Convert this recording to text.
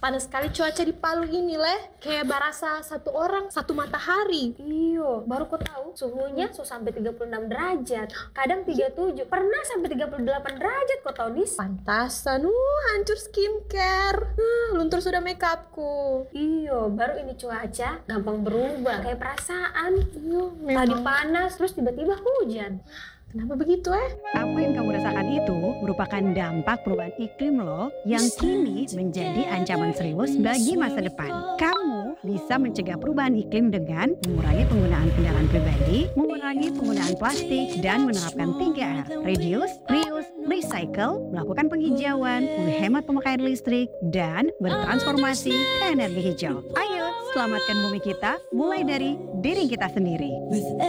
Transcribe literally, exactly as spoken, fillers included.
panas sekali cuaca di Palu ini, Leh. Kayak barasa satu orang, satu matahari. Iyo, baru kau tahu suhunya so sampai tiga puluh enam derajat. Kadang tiga puluh tujuh, pernah sampai tiga puluh delapan derajat kau tahu, Nis. Pantasan, uh, hancur skincare. Uh, luntur sudah makeupku. Iyo, baru ini cuaca gampang berubah kayak perasaan. Iyo, Tadi memang. panas, terus tiba-tiba hujan. Kenapa begitu, eh? Apa yang kamu rasakan itu merupakan dampak perubahan iklim loh yang kini menjadi ancaman serius bagi masa depan. Kamu bisa mencegah perubahan iklim dengan mengurangi penggunaan kendaraan pribadi, mengurangi penggunaan plastik, dan menerapkan tiga R. Reduce, reuse, recycle, melakukan penghijauan, menghemat pemakaian listrik, dan bertransformasi ke energi hijau. Ayo, selamatkan bumi kita mulai dari diri kita sendiri.